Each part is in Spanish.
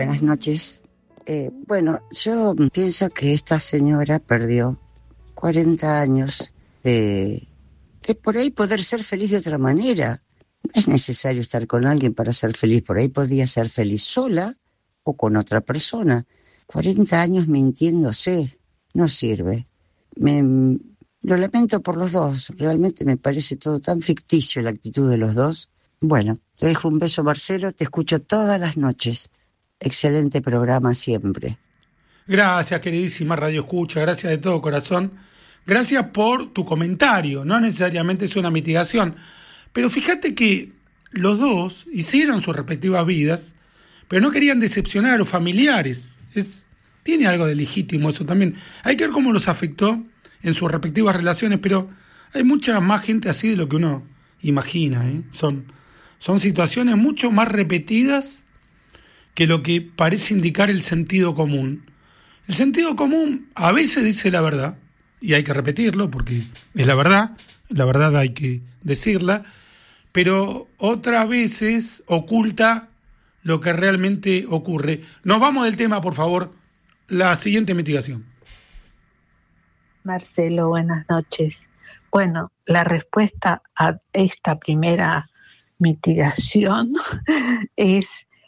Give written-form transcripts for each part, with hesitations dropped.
buenas noches. Bueno, yo pienso que esta señora perdió 40 años de por ahí poder ser feliz de otra manera. No es necesario estar con alguien para ser feliz. Por ahí podía ser feliz sola o con otra persona. 40 años mintiéndose no sirve. Lo lamento por los dos. Realmente me parece todo tan ficticio la actitud de los dos. Bueno, te dejo un beso, Marcelo. Te escucho todas las noches. Excelente programa siempre. Gracias, queridísima Radio Escucha. Gracias de todo corazón. Gracias por tu comentario. No necesariamente es una mitigación. Pero fíjate que los dos hicieron sus respectivas vidas, pero no querían decepcionar a los familiares. Tiene algo de legítimo eso también. Hay que ver cómo los afectó en sus respectivas relaciones, pero hay mucha más gente así de lo que uno imagina, ¿eh? Son situaciones mucho más repetidas que lo que parece indicar el sentido común. El sentido común a veces dice la verdad, y hay que repetirlo porque es la verdad hay que decirla, pero otras veces oculta lo que realmente ocurre. Nos vamos del tema, por favor. La siguiente mitigación. Marcelo, buenas noches. Bueno, la respuesta a esta primera mitigación es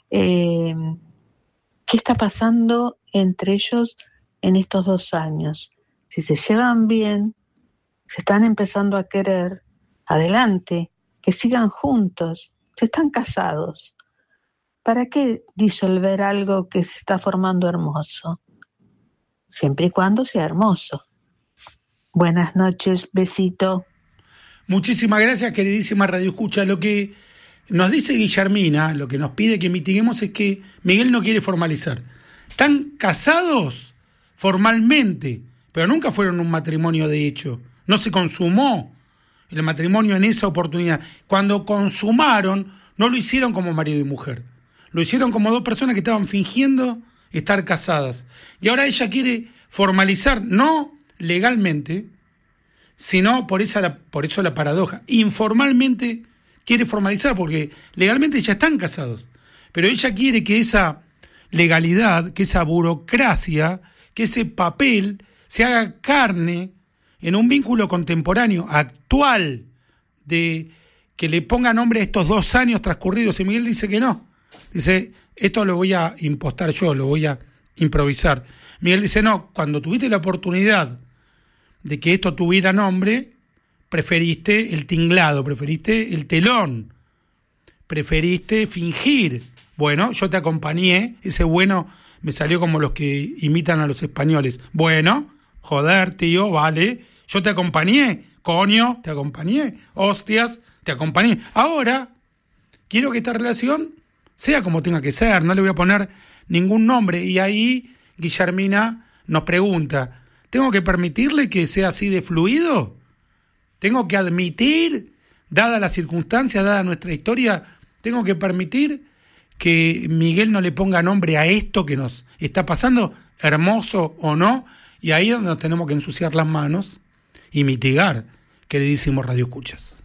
¿qué está pasando entre ellos en estos 2 años? Si se llevan bien, se están empezando a querer, adelante, que sigan juntos, se están casados. ¿Para qué disolver algo que se está formando hermoso? Siempre y cuando sea hermoso. Buenas noches, besito. Muchísimas gracias, queridísima Radio Escucha. Lo que nos dice Guillermina, lo que nos pide que mitiguemos es que Miguel no quiere formalizar. Están casados formalmente, pero nunca fueron un matrimonio de hecho. No se consumó el matrimonio en esa oportunidad. Cuando consumaron, no lo hicieron como marido y mujer. Lo hicieron como 2 personas que estaban fingiendo estar casadas. Y ahora ella quiere formalizar, no legalmente, sino por eso la paradoja. Informalmente quiere formalizar, porque legalmente ya están casados. Pero ella quiere que esa legalidad, que esa burocracia, que ese papel se haga carne en un vínculo contemporáneo, actual, de que le ponga nombre a estos 2 años transcurridos. Y Miguel dice que no. Dice, esto lo voy a impostar yo, lo voy a improvisar. Miguel dice, no, cuando tuviste la oportunidad de que esto tuviera nombre, preferiste el tinglado, preferiste el telón, preferiste fingir. Bueno, yo te acompañé, ese bueno me salió como los que imitan a los españoles. Bueno, joder, tío, vale, yo te acompañé, coño, te acompañé, hostias, te acompañé. Ahora, quiero que esta relación sea como tenga que ser, no le voy a poner ningún nombre. Y ahí Guillermina nos pregunta, ¿tengo que permitirle que sea así de fluido? ¿Tengo que admitir, dada las circunstancias, dada nuestra historia, tengo que permitir que Miguel no le ponga nombre a esto que nos está pasando, hermoso o no? Y ahí es donde nos tenemos que ensuciar las manos y mitigar, queridísimos radioescuchas.